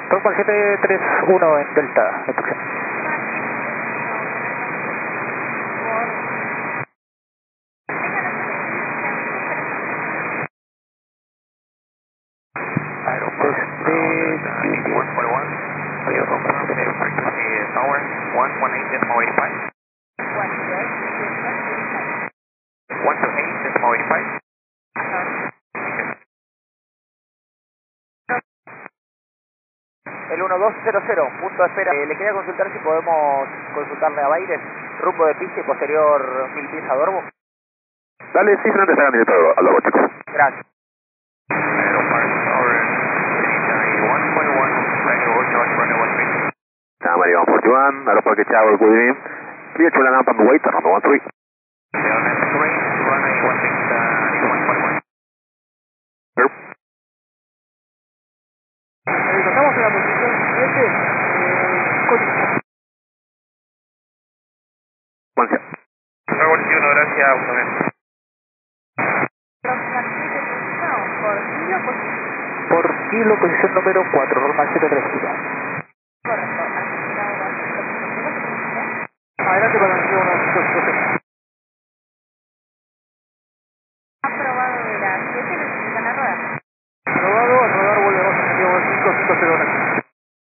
Normal 731 en Delta, instrucción. Aeropark, Desde 141, frequency tower 118.85. 128.85. el 1200, punto de espera. Le quería consultar si podemos consultarle a Byron, rumbo de pista y posterior 1000 pies a Dormo. Dale, sí, Fernández, hagan directo a los chicos. Gracias. Aeropark tower 141, radio north runway 13. Mario 141, Aeropark Tower, good evening. Clear to land up on the way, turn on the 13. Leonet 3, runway 16, 141. Estamos en la posición 7, Juancia. Tower 21, gracias, Automet. por kilo, posición número 4, normal 731. Adelante para el kilo 1, Aprobado de la 7